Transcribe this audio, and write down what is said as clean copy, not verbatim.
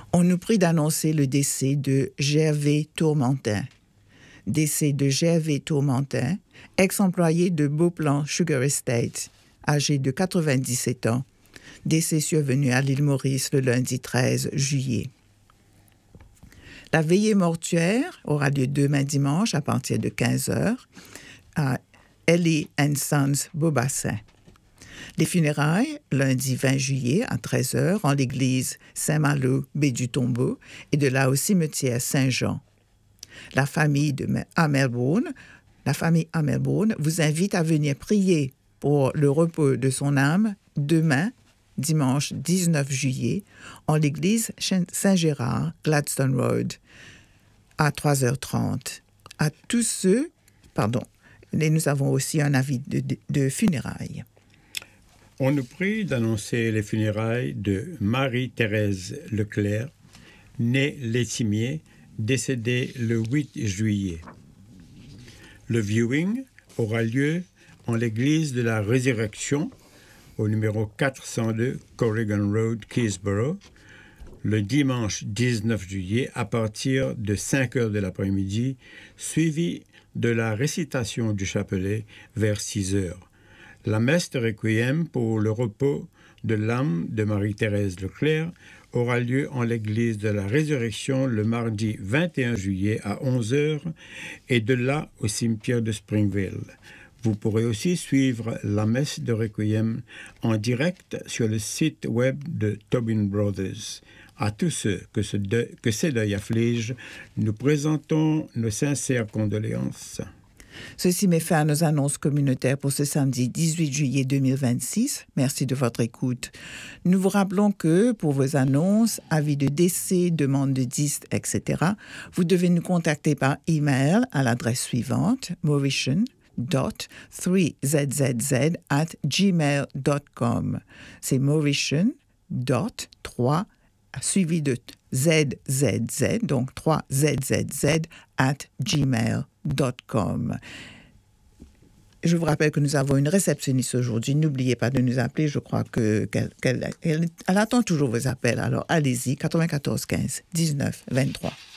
On nous prie d'annoncer le décès de Gervais Tourmentin. Décès de Gervais Tourmentin, ex-employé de Beauplan Sugar Estate, âgé de 97 ans. Décès survenu à l'île Maurice le lundi 13 juillet. La veillée mortuaire aura lieu demain dimanche à partir de 15h à Ellie & Sons Beaubassin. Les funérailles, lundi 20 juillet à 13h en l'église Saint-Malo, baie du Tombeau, et de là au cimetière Saint-Jean. La famille à Melbourne vous invite à venir prier pour le repos de son âme demain, dimanche 19 juillet, en l'église Saint-Gérard, Gladstone Road, à 3h30. À tous ceux, et nous avons aussi un avis de funérailles. On nous prie d'annoncer les funérailles de Marie-Thérèse Leclerc, née Létimier, décédée le 8 juillet. Le viewing aura lieu en l'église de la Résurrection, au numéro 402 Corrigan Road, Keysborough, le dimanche 19 juillet à partir de 5h de l'après-midi, suivi de la récitation du chapelet vers 6h. La messe de requiem pour le repos de l'âme de Marie-Thérèse Leclerc aura lieu en l'église de la Résurrection le mardi 21 juillet à 11h et de là au cimetière de Springville. Vous pourrez aussi suivre la messe de requiem en direct sur le site web de Tobin Brothers. À tous ceux que ces deuils affligent, nous présentons nos sincères condoléances. Ceci met fin à nos annonces communautaires pour ce samedi 18 juillet 2026. Merci de votre écoute. Nous vous rappelons que pour vos annonces, avis de décès, demandes de disques, etc., vous devez nous contacter par email à l'adresse suivante, mauritian.3zzz@gmail.com. C'est mauritian.3 suivi de ZZZ, donc 3ZZZ@gmail.com. Je vous rappelle que nous avons une réceptionniste aujourd'hui. N'oubliez pas de nous appeler. Je crois qu'elle attend toujours vos appels. Alors, allez-y, 94 15 19 23.